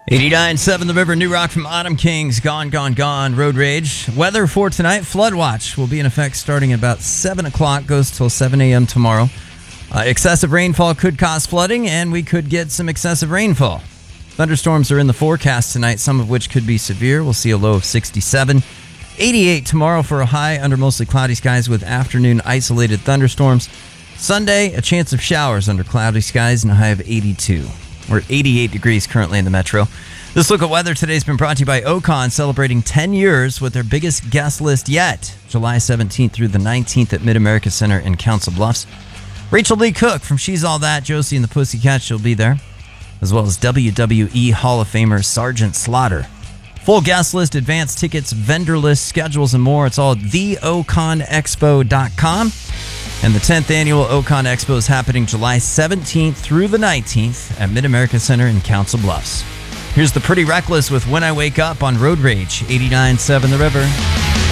89.7 The River, New Rock from Autumn Kings, Gone, Gone, Gone, Road Rage. Weather for tonight, flood watch will be in effect starting at about 7 o'clock, goes till 7 a.m. tomorrow. Excessive rainfall could cause flooding, and we could get some excessive rainfall. Thunderstorms are in the forecast tonight, some of which could be severe. We'll see a low of 67. 88 tomorrow for a high under mostly cloudy skies with afternoon isolated thunderstorms. Sunday, a chance of showers under cloudy skies and a high of 82. We're 88 degrees currently in the metro. This look at weather today has been brought to you by Ocon, celebrating 10 years with their biggest guest list yet. July 17th through the 19th at Mid-America Center in Council Bluffs. Rachel Lee Cook from She's All That, Josie and the Pussycats, she'll be there. As well as WWE Hall of Famer Sergeant Slaughter. Full guest list, advanced tickets, vendor list, schedules, and more. It's all at theoconexpo.com. And the 10th annual Ocon Expo is happening July 17th through the 19th at Mid-America Center in Council Bluffs. Here's the Pretty Reckless with When I Wake Up on Road Rage, 89.7 The River.